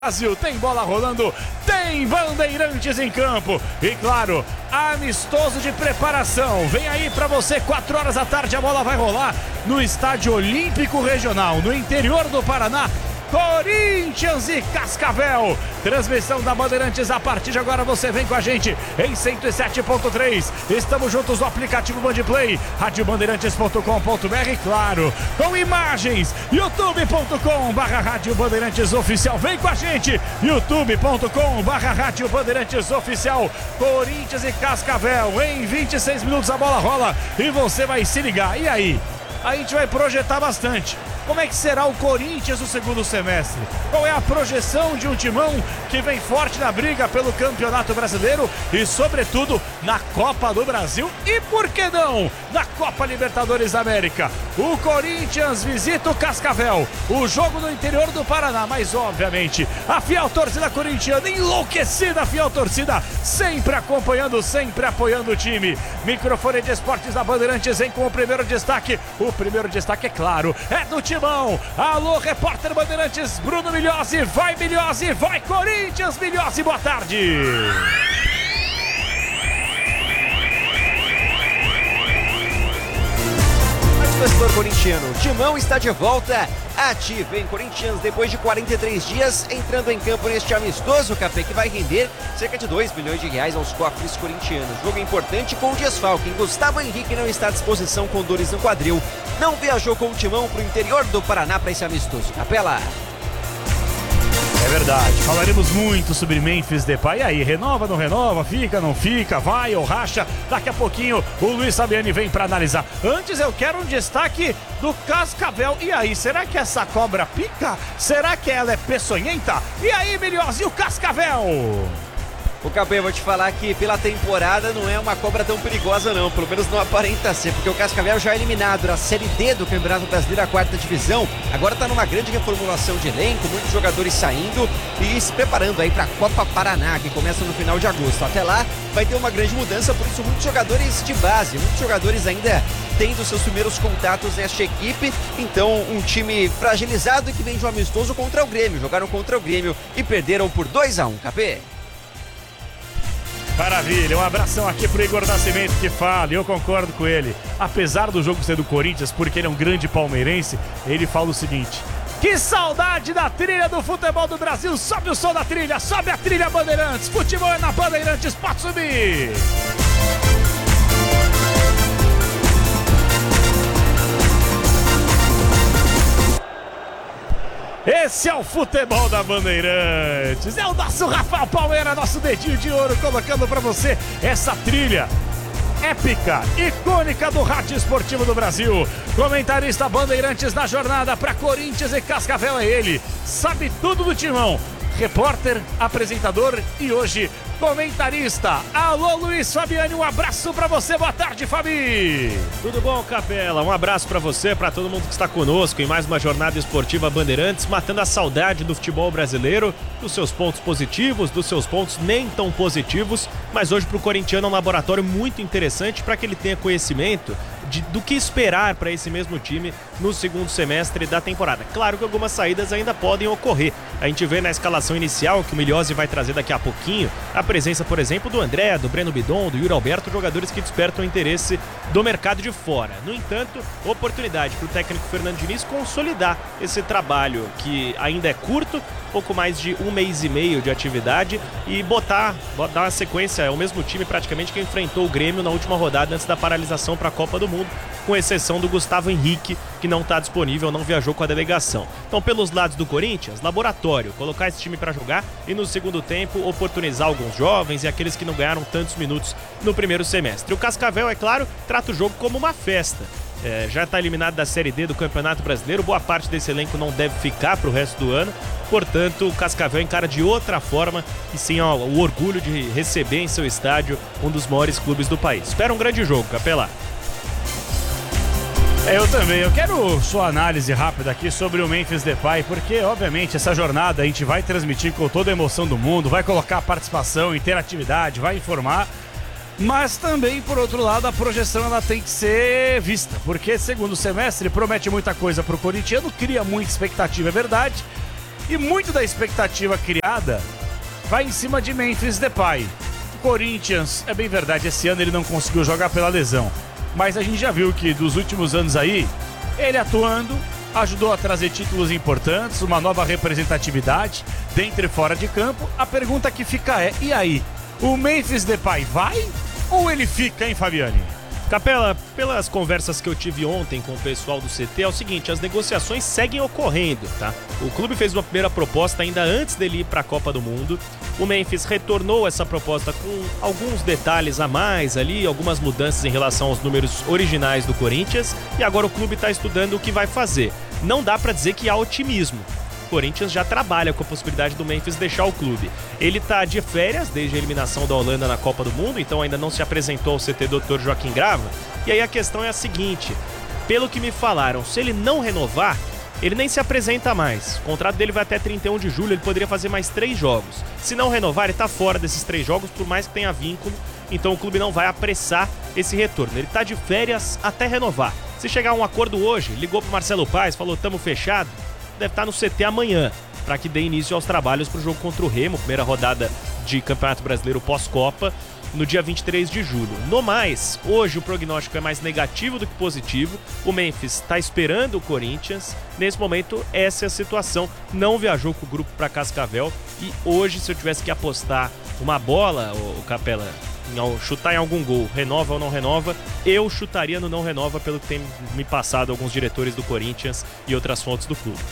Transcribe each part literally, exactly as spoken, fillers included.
Brasil, tem bola rolando, tem Bandeirantes em campo e claro, amistoso de preparação. Vem aí pra você, quatro horas da tarde a bola vai rolar no Estádio Olímpico Regional, no interior do Paraná. Corinthians e Cascavel, transmissão da Bandeirantes. A partir de agora você vem com a gente em cento e sete ponto três. Estamos juntos no aplicativo Bandplay, rádio bandeirantes ponto com ponto br, claro, com imagens, youtube ponto com barra rádio bandeirantes oficial. Vem com a gente, youtube ponto com barra rádio bandeirantes oficial. Corinthians e Cascavel, em vinte e seis minutos a bola rola e você vai se ligar. E aí? A gente vai projetar bastante. Como é que será o Corinthians no segundo semestre? Qual é a projeção de um timão que vem forte na briga pelo Campeonato Brasileiro e, sobretudo, na Copa do Brasil e, por que não, na Copa Libertadores da América? O Corinthians visita o Cascavel, o jogo no interior do Paraná, mas, obviamente, a fiel torcida corintiana, enlouquecida a fiel torcida, sempre acompanhando, sempre apoiando o time. Microfone de Esportes da Bandeirantes vem com o primeiro destaque. O primeiro destaque, é claro, é do Timão. Alô, repórter Bandeirantes, Bruno Milhozzi. Vai, Milhozzi, vai, Corinthians, Milhozzi, boa tarde. Torcedor corintiano, Timão está de volta ativo em Corinthians depois de quarenta e três dias, entrando em campo neste amistoso café que vai render cerca de dois milhões de reais aos cofres corintianos. Jogo importante com o desfalque. Gustavo Henrique não está à disposição com dores no quadril. Não viajou com o Timão para o interior do Paraná para esse amistoso. Capela. É verdade, falaremos muito sobre Memphis Depay. E aí, renova, não renova, fica, não fica, vai ou racha? Daqui a pouquinho o Luiz Fabiani vem para analisar. Antes eu quero um destaque do Cascavel. E aí, será que essa cobra pica? Será que ela é peçonhenta? E aí, Milhozzi, o Cascavel? O Capê, eu vou te falar que pela temporada não é uma cobra tão perigosa não, pelo menos não aparenta ser, porque o Cascavel já é eliminado na Série D do Campeonato Brasileiro, a quarta divisão, agora está numa grande reformulação de elenco, muitos jogadores saindo e se preparando aí para a Copa Paraná, que começa no final de agosto. Até lá vai ter uma grande mudança, por isso muitos jogadores de base, muitos jogadores ainda tendo seus primeiros contatos nesta equipe, então um time fragilizado que vem de um amistoso contra o Grêmio, jogaram contra o Grêmio e perderam por dois a um, Capê. Maravilha, um abração aqui pro Igor Nascimento que fala, e eu concordo com ele. Apesar do jogo ser do Corinthians, porque ele é um grande palmeirense, ele fala o seguinte: que saudade da trilha do futebol do Brasil, sobe o som da trilha, sobe a trilha Bandeirantes, futebol é na Bandeirantes, pode subir! Esse é o futebol da Bandeirantes, é o nosso Rafael Palmeira, nosso dedinho de ouro, colocando pra você essa trilha épica, icônica do rádio esportivo do Brasil. Comentarista Bandeirantes na jornada pra Corinthians e Cascavel é ele, sabe tudo do Timão, repórter, apresentador e hoje comentarista. Alô, Luiz Fabiani, um abraço pra você, boa tarde, Fabi. Tudo bom, Capela? Um abraço pra você, pra todo mundo que está conosco em mais uma jornada esportiva Bandeirantes, matando a saudade do futebol brasileiro, dos seus pontos positivos, dos seus pontos nem tão positivos, mas hoje pro corintiano é um laboratório muito interessante para que ele tenha conhecimento De, do que esperar para esse mesmo time no segundo semestre da temporada. Claro que algumas saídas ainda podem ocorrer. A gente vê na escalação inicial, que o Milhozzi vai trazer daqui a pouquinho, a presença, por exemplo, do André, do Breno Bidon, do Yuri Alberto, jogadores que despertam o interesse do mercado de fora. No entanto, oportunidade para o técnico Fernando Diniz consolidar esse trabalho que ainda é curto, pouco mais de um mês e meio de atividade, e botar, dar uma sequência, é o mesmo time praticamente que enfrentou o Grêmio na última rodada antes da paralisação para a Copa do Mundo, com exceção do Gustavo Henrique, que não está disponível, não viajou com a delegação. Então, pelos lados do Corinthians, laboratório, colocar esse time para jogar e no segundo tempo oportunizar alguns jovens e aqueles que não ganharam tantos minutos no primeiro semestre. O Cascavel, é claro, trata o jogo como uma festa. É, já está eliminado da Série D do Campeonato Brasileiro, boa parte desse elenco não deve ficar para o resto do ano, portanto o Cascavel encara de outra forma e sim ó, o orgulho de receber em seu estádio um dos maiores clubes do país. Espera um grande jogo, Capela. É, eu também, eu quero sua análise rápida aqui sobre o Memphis Depay, porque obviamente essa jornada a gente vai transmitir com toda a emoção do mundo, vai colocar a participação, interatividade, vai informar. Mas também, por outro lado, a projeção ela tem que ser vista, porque segundo semestre promete muita coisa para o corintiano, cria muita expectativa, é verdade. E muito da expectativa criada vai em cima de Memphis Depay. O Corinthians, é bem verdade, esse ano ele não conseguiu jogar pela lesão. Mas a gente já viu que dos últimos anos aí, ele atuando, ajudou a trazer títulos importantes, uma nova representatividade dentro e fora de campo. A pergunta que fica é, e aí? O Memphis Depay vai ou ele fica, hein, Fabiani? Capela, pelas conversas que eu tive ontem com o pessoal do C T, é o seguinte, as negociações seguem ocorrendo, tá? O clube fez uma primeira proposta ainda antes dele ir para a Copa do Mundo. O Memphis retornou essa proposta com alguns detalhes a mais ali, algumas mudanças em relação aos números originais do Corinthians, e agora o clube está estudando o que vai fazer. Não dá para dizer que há otimismo. O Corinthians já trabalha com a possibilidade do Memphis deixar o clube. Ele está de férias desde a eliminação da Holanda na Copa do Mundo, então ainda não se apresentou ao C T doutor Joaquim Grava. E aí a questão é a seguinte, pelo que me falaram, se ele não renovar, ele nem se apresenta mais. O contrato dele vai até trinta e um de julho, ele poderia fazer mais três jogos. Se não renovar, ele está fora desses três jogos, por mais que tenha vínculo, então o clube não vai apressar esse retorno. Ele está de férias até renovar. Se chegar a um acordo hoje, ligou pro Marcelo Paes, falou, tamo fechado, deve estar no C T amanhã, para que dê início aos trabalhos para o jogo contra o Remo, primeira rodada de Campeonato Brasileiro pós-Copa, no dia vinte e três de julho. No mais, hoje o prognóstico é mais negativo do que positivo. O Memphis está esperando o Corinthians. Nesse momento, essa é a situação. Não viajou com o grupo para Cascavel. E hoje, se eu tivesse que apostar uma bola, o Capela, em chutar em algum gol, renova ou não renova, eu chutaria no não renova, pelo que tem me passado alguns diretores do Corinthians e outras fontes do clube.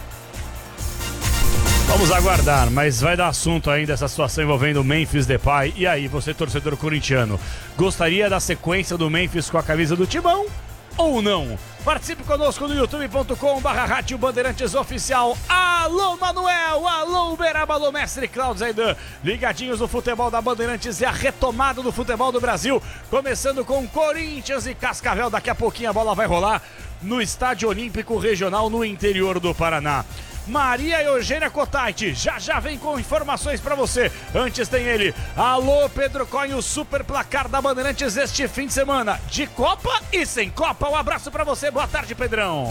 Vamos aguardar, mas vai dar assunto ainda essa situação envolvendo o Memphis Depay. E aí, você torcedor corintiano, gostaria da sequência do Memphis com a camisa do Timão ou não? Participe conosco no youtube ponto com barra Rádio Bandeirantes Oficial. Alô Manuel, alô Uberaba, alô Mestre Cláudio Zaidan. Ligadinhos no futebol da Bandeirantes e a retomada do futebol do Brasil. Começando com Corinthians e Cascavel. Daqui a pouquinho a bola vai rolar no Estádio Olímpico Regional no interior do Paraná. Maria Eugênia Cotaiti já já vem com informações pra você. Antes tem ele, alô Pedro Coin, o super placar da Bandeirantes este fim de semana, de Copa e sem Copa. Um abraço pra você, boa tarde, Pedrão.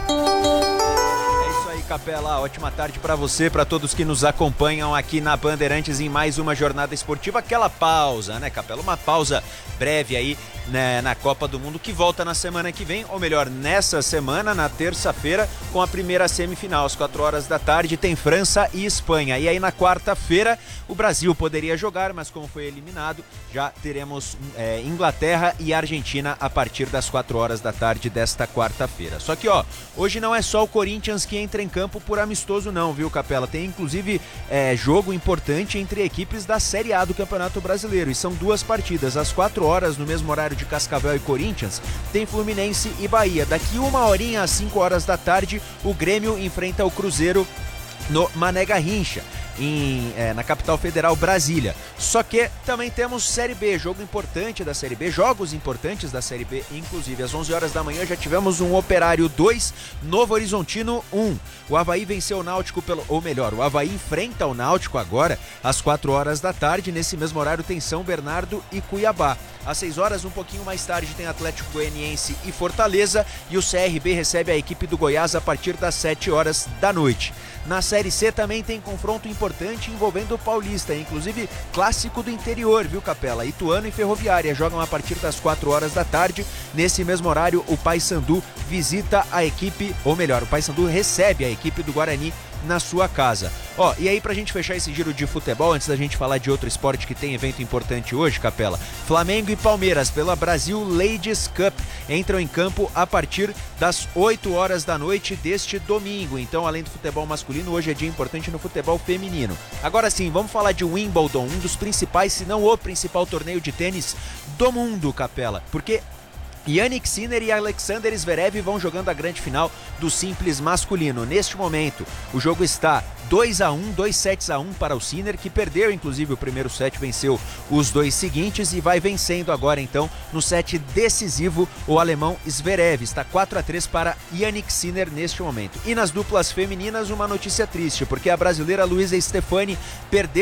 É isso aí, Capela, ótima tarde pra você, pra todos que nos acompanham aqui na Bandeirantes em mais uma jornada esportiva. Aquela pausa, né, Capela? Uma pausa breve aí, né, na Copa do Mundo, que volta na semana que vem, ou melhor, nessa semana, na terça-feira, com a primeira semifinal, às quatro horas da tarde, tem França e Espanha. E aí na quarta-feira, o Brasil poderia jogar, mas como foi eliminado, já teremos é, Inglaterra e Argentina a partir das quatro horas da tarde desta quarta-feira. Só que, ó, hoje não é só o Corinthians que entra em campo por amistoso não, viu, Capela? Tem inclusive é, jogo importante entre equipes da Série A do Campeonato Brasileiro, e são duas partidas, às quatro horas, no mesmo horário de Cascavel e Corinthians, tem Fluminense e Bahia. Daqui uma horinha, às cinco horas da tarde, o Grêmio enfrenta o Cruzeiro no Mané Garrincha, em, é, na capital federal, Brasília. Só que também temos Série B, jogo importante da Série B, jogos importantes da Série B, inclusive às onze horas da manhã já tivemos um Operário dois, Novo Horizontino um. O Avaí venceu o Náutico, pelo, ou melhor, o Avaí enfrenta o Náutico agora às quatro horas da tarde. Nesse mesmo horário tem São Bernardo e Cuiabá. Às seis horas, um pouquinho mais tarde, tem Atlético Goianiense e Fortaleza, e o C R B recebe a equipe do Goiás a partir das sete horas da noite. Na Série C também tem confronto importante envolvendo o Paulista, inclusive clássico do interior, viu, Capela? Ituano e Ferroviária jogam a partir das quatro horas da tarde. Nesse mesmo horário, o Paysandu visita a equipe, ou melhor, o Paysandu recebe a equipe do Guarani na sua casa. Ó, e aí pra gente fechar esse giro de futebol, antes da gente falar de outro esporte que tem evento importante hoje, Capela, Flamengo e Palmeiras pela Brasil Ladies Cup entram em campo a partir das oito horas da noite deste domingo. Então, além do futebol masculino, hoje é dia importante no futebol feminino. Agora sim, vamos falar de Wimbledon, um dos principais, se não o principal torneio de tênis do mundo, Capela, porque Jannik Sinner e Alexander Zverev vão jogando a grande final do simples masculino. Neste momento, o jogo está dois a um, dois sets a um para o Sinner, que perdeu inclusive o primeiro set, venceu os dois seguintes e vai vencendo agora então no set decisivo o alemão Zverev. Está quatro a três para Jannik Sinner neste momento. E nas duplas femininas, uma notícia triste, porque a brasileira Luísa Stefani perdeu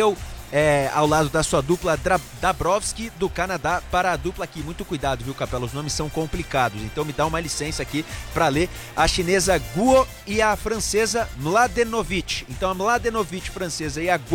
é, ao lado da sua dupla Dra- Dabrowski do Canadá para a dupla aqui. Muito cuidado, viu, Capela? Os nomes são complicados, então me dá uma licença aqui para ler a chinesa Guo e a francesa Mladenovic. Então a Mladenovic francesa e a Guo